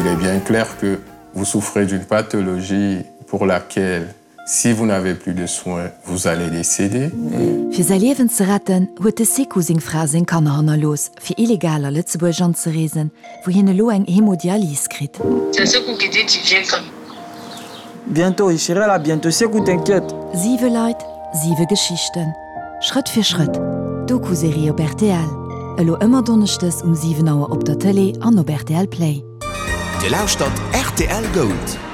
il est bien clair que vous souffrez d'une pathologie pour laquelle, si vous n'avez plus de soins, vous allez décéder. Für sein Leben zu retten, hat Seko seine Frau seine Kanner los, für illegaler Lützeburg anzureisen, wo er lo eng Hämodialyse kriegt. C'est Seko qui dit tu viens comme. Bientôt, ich serai là, bientôt. Seko, t'inquiète. 7 Leute, 7 Geschichten. Schritt für Schritt. Doku-Serie auf RTL. Elo immer donnerstags 7 Uhr auf der Tele an RTL Play. De Lausstadt RTL Gold.